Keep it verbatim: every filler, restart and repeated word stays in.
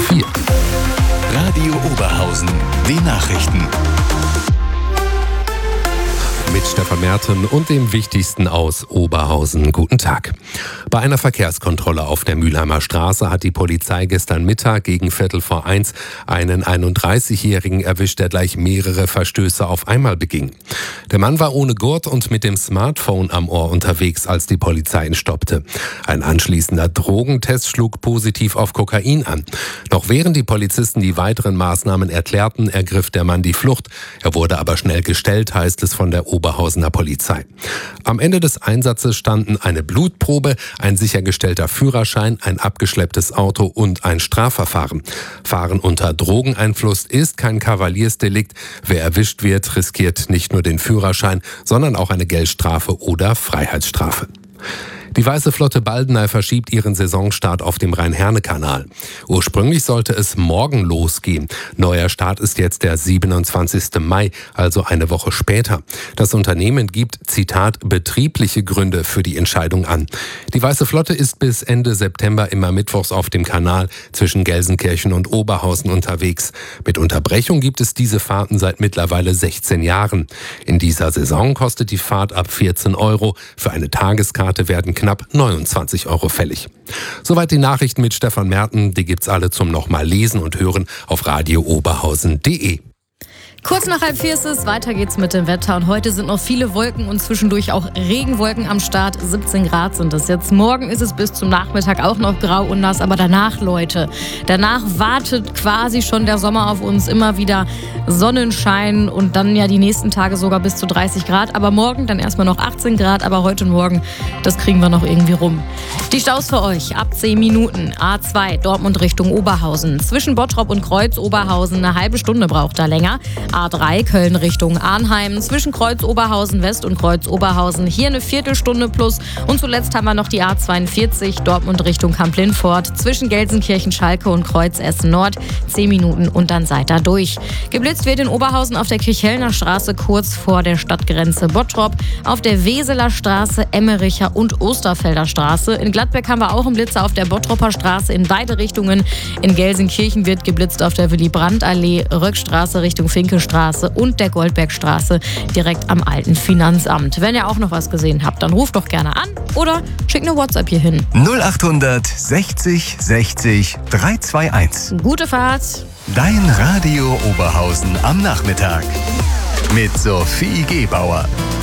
vier. Radio Oberhausen, die Nachrichten. Mit Stefan Merten und dem Wichtigsten aus Oberhausen. Guten Tag. Bei einer Verkehrskontrolle auf der Mülheimer Straße hat die Polizei gestern Mittag gegen Viertel vor eins einen einunddreißigjährigen erwischt, der gleich mehrere Verstöße auf einmal beging. Der Mann war ohne Gurt und mit dem Smartphone am Ohr unterwegs, als die Polizei ihn stoppte. Ein anschließender Drogentest schlug positiv auf Kokain an. Noch während die Polizisten die weiteren Maßnahmen erklärten, ergriff der Mann die Flucht. Er wurde aber schnell gestellt, heißt es von der Oberhausener Polizei. Am Ende des Einsatzes standen eine Blutprobe, ein sichergestellter Führerschein, ein abgeschlepptes Auto und ein Strafverfahren. Fahren unter Drogeneinfluss ist kein Kavaliersdelikt. Wer erwischt wird, riskiert nicht nur den Führerschein, sondern auch eine Geldstrafe oder Freiheitsstrafe. Die Weiße Flotte Baldeney verschiebt ihren Saisonstart auf dem Rhein-Herne-Kanal. Ursprünglich sollte es morgen losgehen. Neuer Start ist jetzt der siebenundzwanzigsten Mai, also eine Woche später. Das Unternehmen gibt, Zitat, betriebliche Gründe für die Entscheidung an. Die Weiße Flotte ist bis Ende September immer mittwochs auf dem Kanal zwischen Gelsenkirchen und Oberhausen unterwegs. Mit Unterbrechung gibt es diese Fahrten seit mittlerweile sechzehn Jahren. In dieser Saison kostet die Fahrt ab vierzehn Euro. Für eine Tageskarte werden knapp neunundzwanzig Euro fällig. Soweit die Nachrichten mit Stefan Merten. Die gibt's alle zum nochmal lesen und hören auf radio oberhausen punkt de. Kurz nach halb vier ist es, weiter geht's mit dem Wetter und heute sind noch viele Wolken und zwischendurch auch Regenwolken am Start. siebzehn Grad sind es jetzt. Morgen ist es bis zum Nachmittag auch noch grau und nass, aber danach, Leute, danach wartet quasi schon der Sommer auf uns. Immer wieder Sonnenschein und dann ja die nächsten Tage sogar bis zu dreißig Grad. Aber morgen dann erstmal noch achtzehn Grad, aber heute und morgen, das kriegen wir noch irgendwie rum. Die Staus für euch ab zehn Minuten. A zwei, Dortmund Richtung Oberhausen. Zwischen Bottrop und Kreuz Oberhausen eine halbe Stunde braucht da länger. A drei, Köln Richtung Arnheim, zwischen Kreuz Oberhausen West und Kreuz Oberhausen hier eine Viertelstunde plus. Und zuletzt haben wir noch die A zweiundvierzig, Dortmund Richtung Kamp-Lindfort, zwischen Gelsenkirchen, Schalke und Kreuz Essen Nord, zehn Minuten und dann seid ihr durch. Geblitzt wird in Oberhausen auf der Kirchhellner Straße kurz vor der Stadtgrenze Bottrop, auf der Weseler Straße, Emmericher und Osterfelder Straße. In Gladbeck haben wir auch einen Blitzer auf der Bottroper Straße in beide Richtungen. In Gelsenkirchen wird geblitzt auf der Willy-Brandt-Allee, Röckstraße Richtung Finke Straße und der Goldbergstraße direkt am alten Finanzamt. Wenn ihr auch noch was gesehen habt, dann ruft doch gerne an oder schickt eine WhatsApp hier hin. null achthundert sechzig sechzig dreihunderteinundzwanzig. Gute Fahrt. Dein Radio Oberhausen am Nachmittag mit Sophie Gebauer.